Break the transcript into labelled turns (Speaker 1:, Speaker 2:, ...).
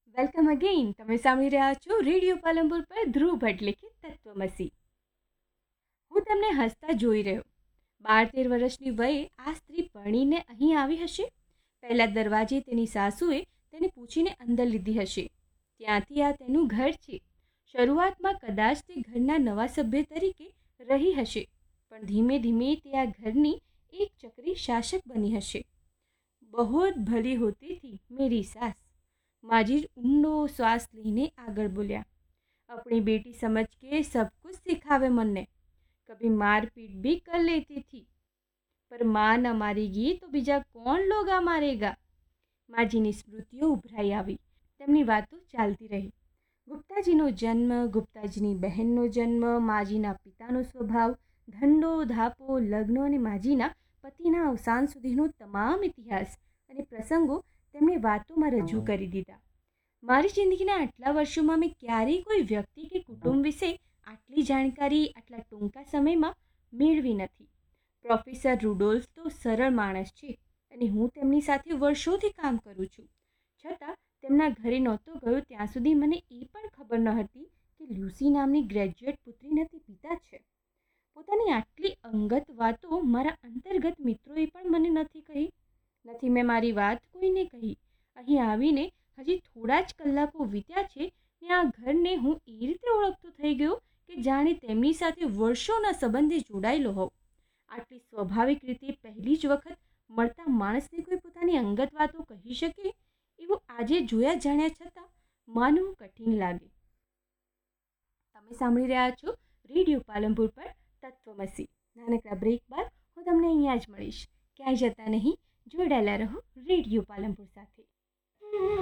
Speaker 1: Welcome again. તમે સાંભળી રહ્યા છો રેડિયો પાલનપુર પર ધ્રુવ ભટ્ટ લિખિત તત્વમસી. હું તમને હસતા જોઈ રહ્યો. 12-13 વર્ષની વયે આ સ્ત્રી પરણીને અહીં આવી હશે. પહેલા દરવાજે તેની સાસુએ તેને પૂછીને અંદર લીધી હશે. ત્યાંથી આ તેનું ઘર છે. શરૂઆતમાં કદાચ તે ઘરના નવા સભ્ય તરીકે રહી હશે, પણ ધીમે ધીમે તે આ ઘરની એક ચક્રી શાસક બની હશે. બહોત ભલી હોતી थी मेरी सास. माजिद ऊंडो श्वास लेने आगळ बोल्या. अपनी बेटी समझ के सब कुछ सिखावे मन ने. कभी मार पीट भी कर लेती थी, पर माँ न मारेगी तो बीजा कौन लोग आ मारेगा. माजीनी स्मृतिओ उभराई આવી. તેમની વાતો ચાલતી રહી. ગુપ્તાજીનો જન્મ, ગુપ્તાજીની બહેનનો જન્મ, માજીના પિતાનો સ્વભાવ, ધંધો, ધાપો, લગ્ન અને માજીના પતિના અવસાન સુધીનો તમામ ઇતિહાસ અને પ્રસંગો તેમણે વાતોમાં રજૂ કરી દીધા. મારી જિંદગીના આટલા વર્ષોમાં મેં ક્યારેય કોઈ વ્યક્તિ કે કુટુંબ વિશે આટલી જાણકારી આટલા ટૂંકા સમયમાં મેળવી નથી. પ્રોફેસર રુડોલ્ફ તો સરળ માણસ છે અને હું તેમની સાથે વર્ષોથી કામ કરું છું. છતાં તેમના ઘરે નહોતો ગયો ત્યાં સુધી મને એ પણ ખબર ન હતી કે લ્યુસી નામની ગ્રેજ્યુએટ પુત્રીને તે પિતા છે. પોતાની આટલી અંગત વાતો મારા અંતર્ગત મિત્રોએ પણ મને નથી કહી. નથી મેં મારી વાત કોઈને કહી. અહીં આવીને હજી થોડા જ કલાકો વીત્યા છે ને આ ઘરને હું એ રીતે ઓળખતો થઈ ગયો કે જાણે તેમની સાથે વર્ષોના સંબંધે જોડાયેલો હોઉં. આટલી સ્વાભાવિક રીતે પહેલી જ વખત મળતા માણસને કોઈ પોતાની અંગત વાતો કહી શકે એવું આજે જોયા જાણ્યા છતાં માનવું કઠિન લાગે. તમે સાંભળી રહ્યા છો રેડિયો પાલનપુર પર તત્વમસી. નાનકડા બ્રેક બાદ હું તમને અહીંયા જ મળીશ. ક્યાંય જતા નહીં, જોડાયેલા રહો રેડિયો પાલનપુર સાથે.